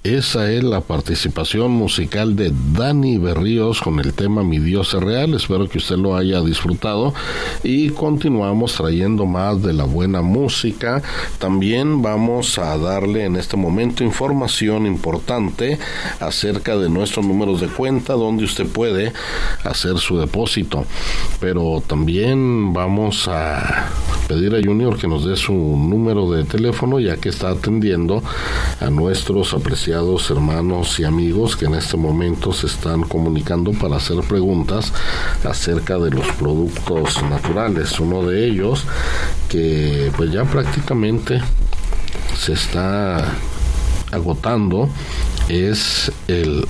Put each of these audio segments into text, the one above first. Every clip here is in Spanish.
Esa es la participación musical de Dani Berríos con el tema Mi Dios es Real. Espero que usted lo haya disfrutado y continuamos trayendo más de la buena música. También vamos a darle en este momento información importante acerca de nuestros números de cuenta donde usted puede hacer su depósito. Pero también vamos a pedir a Junior que nos dé su número de teléfono, ya que está atendiendo a nuestros apreciados hermanos y amigos que en este momento se están comunicando para hacer preguntas acerca de los productos naturales. Uno de ellos que pues ya prácticamente se está agotando es el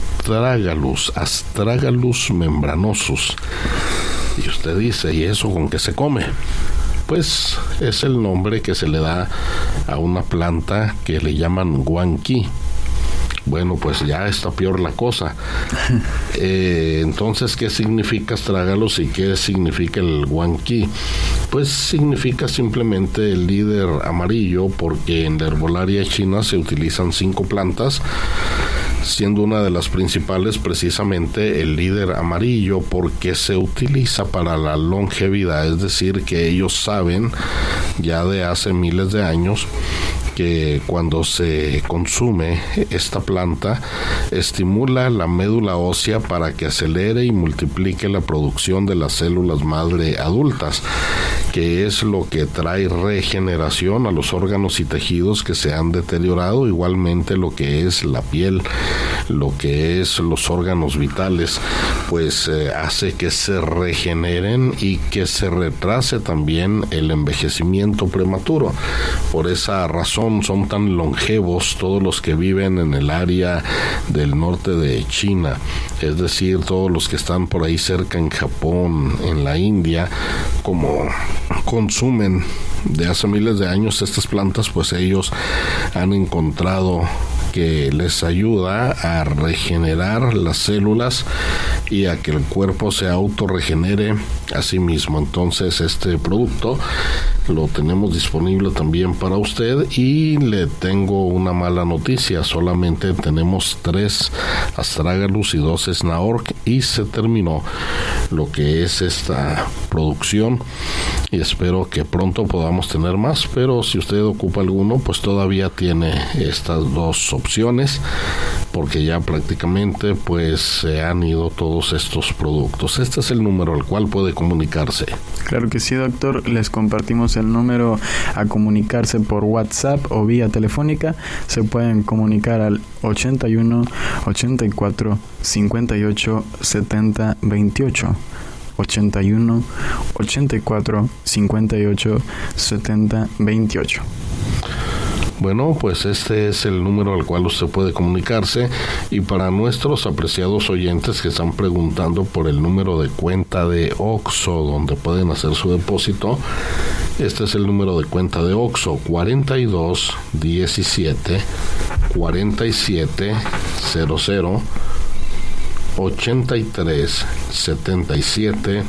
Astragalus membranosus. Y usted dice, ¿y eso con qué se come? Pues es el nombre que se le da a una planta que le llaman guanqui. Bueno, pues ya está peor la cosa. Entonces, ¿qué significa Astragalus y qué significa el guanqui? Pues significa simplemente el líder amarillo, porque en la herbolaria china se utilizan 5 plantas, siendo una de las principales precisamente el líder amarillo, porque se utiliza para la longevidad. Es decir, que ellos saben ya de hace miles de años que cuando se consume esta planta estimula la médula ósea para que acelere y multiplique la producción de las células madre adultas, que es lo que trae regeneración a los órganos y tejidos que se han deteriorado, igualmente lo que es la piel, lo que es los órganos vitales, pues hace que se regeneren y que se retrase también el envejecimiento prematuro. Por esa razón son tan longevos todos los que viven en el área del norte de China, es decir, todos los que están por ahí cerca en Japón, en la India, como consumen de hace miles de años estas plantas, pues ellos han encontrado que les ayuda a regenerar las células y a que el cuerpo se autorregenere a sí mismo. Entonces este producto lo tenemos disponible también para usted, y le tengo una mala noticia: solamente tenemos 3 Astragalus y 2 Snaork y se terminó lo que es esta producción, y espero que pronto podamos tener más, pero si usted ocupa alguno, pues todavía tiene estas 2 opciones, porque ya prácticamente pues se han ido todos estos productos. Este es el número al cual puede comunicarse. Claro que sí, doctor. Les compartimos el número a comunicarse por WhatsApp o vía telefónica. Se pueden comunicar al 81 84 58 70 28. 81 84 58 70 28. Bueno, pues este es el número al cual usted puede comunicarse, y para nuestros apreciados oyentes que están preguntando por el número de cuenta de OXXO donde pueden hacer su depósito, este es el número de cuenta de OXXO: 42 17 47 00 83 77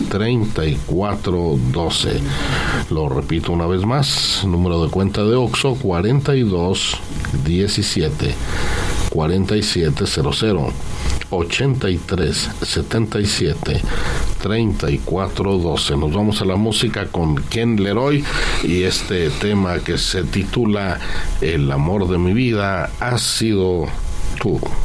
34 12. Lo repito una vez más: número de cuenta de OXXO 42 17 47 00 83 77 34 12. Nos vamos a la música con Ken Leroy y este tema que se titula El amor de mi vida has sido tú.